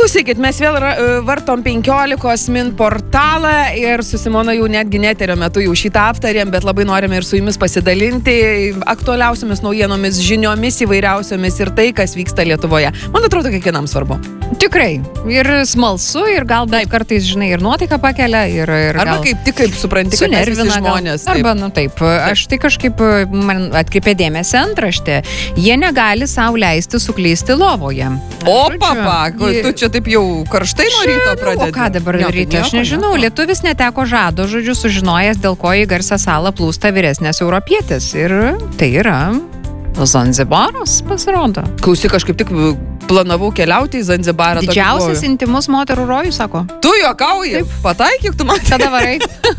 Klausykit, mes vėl vartom 15 min portalą ir su Simona jau netgi neterio metu jau šitą aptarėm, bet labai norime ir su jumis pasidalinti aktualiausiamis naujienomis, žiniomis įvairiausiomis ir tai, kas vyksta Lietuvoje. Man atrodo, kiekvienam svarbu. Tikrai. Ir smalsu, ir gal kartais, žinai, ir nuotaiką pakelia, ir arba kaip tik, kaip supranti, kad mes visi žmonės. Arba, taip. Aš tai kažkaip, man atkreipė dėmesį antraštė. Jie negali sau leisti suklysti lovoje. O, papa, tu čia taip jau karštai nuo ryto pradėti. O ką dabar daryti, aš nežinau. Lietuvis neteko žado, žodžiu, sužinojęs, dėl ko į garsią salą plūsta vyresnės europietis. Ir tai yra Zanzibaras, pasirodo. Klausyk, aš kaip tik planavau keliauti į Zanzibarą. Didžiausias intimus moterų rojus, sako. Tu juokauji? Taip. Pataikyk, tu man. Tada varai.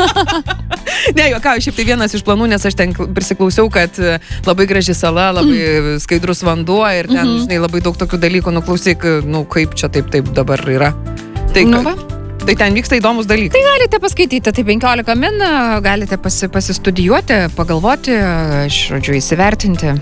Ne, juokauju, šiaip tai vienas iš planų, nes aš ten prisiklausiau, kad labai graži sala, labai skaidrus vanduo ir ten, žinai, labai daug tokių dalykų. Nu, klausyk, kaip čia taip dabar yra. Tai, tai ten vyksta įdomus dalykai. Tai galite paskaityti, tai 15 min, galite pasistudijuoti, pagalvoti, žodžiu, įsivertinti.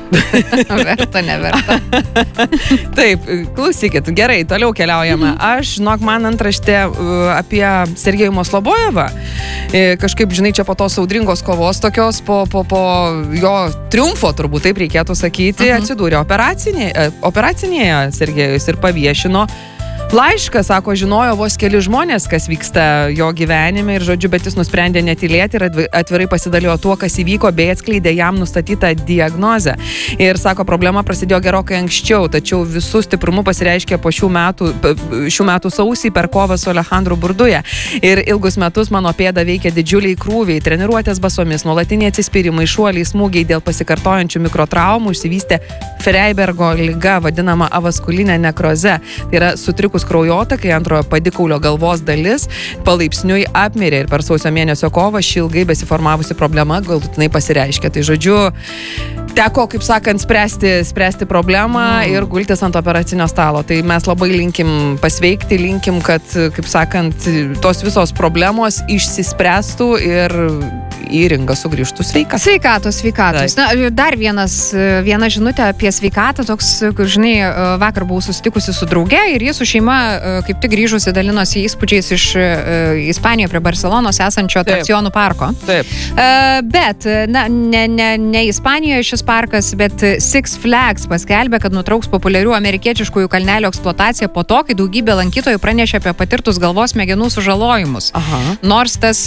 Verta, neverta. Taip, klausykit, gerai, toliau keliaujame. Aš, žinok, man antraštė apie Sergejų Maslobojevą. Kažkaip, žinai, čia po tos audringos kovos tokios, po jo triumfo, turbūt taip reikėtų sakyti, atsidūrė operacinėje Sergejus ir paviešino laišką, sako, žinojo vos keli žmonės, kas vyksta jo gyvenime ir, žodžiu, bet jis nusprendė netylėti ir atvirai pasidalijo tuo, kas įvyko, bei atskleidė jam nustatytą diagnozę. Ir, sako, problema prasidėjo gerokai anksčiau, tačiau visų stiprumu pasireiškė po šių metų sausį per kovą su Alejandru Burduja. Ir ilgus metus mano pėdą veikia didžiuliai krūviai, treniruotės basomis, nuolatiniai atsispyrimai, šuoliai, smūgiai dėl pasikartojančių mikrotraumų, išsivystė Freibergo liga, vadinama avaskulinė nekroze. Tai yra sutrikus kraujotakai, antrojo padikaulio galvos dalis palaipsniui apmirė ir per sausio mėnesio kovą ši ilgai besiformavusi problema galutinai pasireiškė. Tai, žodžiu, teko, kaip sakant, spręsti problemą ir gultis ant operacinio stalo. Tai mes labai linkim pasveikti, linkim, kad, kaip sakant, tos visos problemos išsispręstų ir į ringą sugrįžtų sveikas. Sveikatos. Na, dar viena žinutė apie sveikatą, toks, kur, žinai, vakar buvau susitikusi su drauge ir jis su šeima kaip tik grįžusi dalinosi įspūdžiais iš Ispanijoje prie Barcelonos esančio atrakcionų parko. Taip. Bet, na, ne Ispanijoje šis parkas, bet Six Flags paskelbė, kad nutrauks populiarių amerikietiškųjų kalnelių eksploataciją po to, kai daugybė lankytojų pranešė apie patirtus galvos smegenų sužalojimus. Nors tas,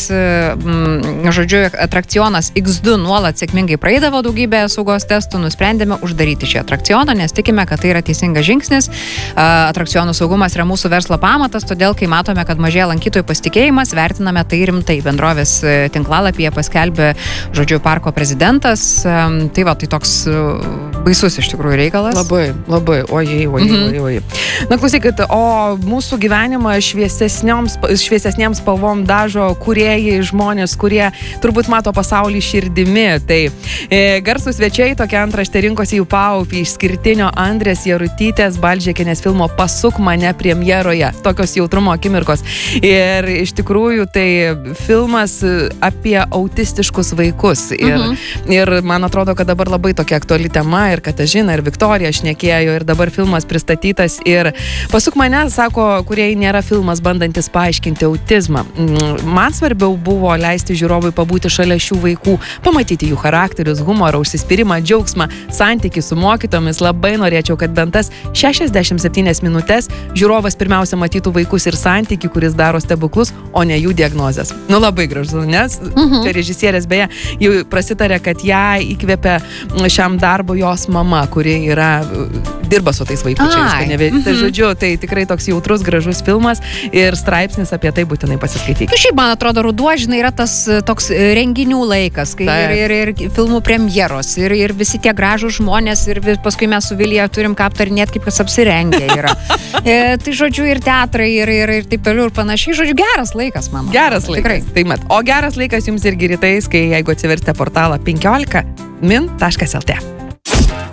žodžiu, atrakcionas X2 nuolat sėkmingai praeidavo daugybę saugos testų, nusprendėme uždaryti šį atrakcioną, nes tikime, kad tai yra teisingas žingsnis. Atrakcionų saugumas yra mūsų verslo pamatas, todėl, kai matome, kad mažėja lankytojų pasitikėjimas, vertiname tai rimtai. Bendrovės tinklalapyje paskelbė, žodžiu, parko prezidentas. Tai va, tai toks baisus iš tikrųjų reikalas. Labai. Ojai. Na, klausykit, o mūsų gyvenimą šviesesniems spalvom dažo kūrėjai, žmonės, kurie turbūt mato pasaulį širdimi. Tai garsūs svečiai tokia antraštė rinkosi jų paupį išskirtinio Andrės Jarutytės Balžekienės filmo Pasuk mane premjeroje. Tokios jautrumo akimirkos. Ir iš tikrųjų tai filmas apie autistiškus vaikus. Ir man atrodo, kad dabar labai tokia aktuali tema ir Katažina, ir Viktorija šnekėjo ir dabar filmas pristatytas. Ir Pasuk mane, sako, kurie nėra filmas bandantis paaiškinti autizmą. Man svarbiau buvo leisti žiūrovui pabūti šalia šių vaikų, pamatyti jų charakterius, humorą, užsispyrimą, džiaugsmą, santykį su mokytomis. Labai norėčiau, kad bent tas 67 minutės žiūrovas pirmiausia matytų vaikus ir santykį, kuris daro stebuklus, o ne jų diagnozes. Nu, labai gražu, nes čia režisierės beje jau prasitarė, kad ją įkvėpė šiam darbo jos mama, kuri dirba su tais vaikučiais. Tai žodžiu, tai tikrai toks jautrus, gražus filmas ir straipsnis apie tai būtinai pasiskaityti. Šiaip, man atrodo, ruduo, žinai, yra tas toks renginių laikas, kai ir filmų premjeros, ir visi tie gražūs žmonės, ir paskui mes su Vilija turim ką aptarinėti, kaip kas apsirengę yra. Tai, žodžiu, ir teatrai, ir taip toliau, ir panašiai. Žodžiu, geras laikas, mano. Geras laikas. Tai mat. O geras laikas jums irgi rytais, kai jeigu atsiversite portalą 15min.lt.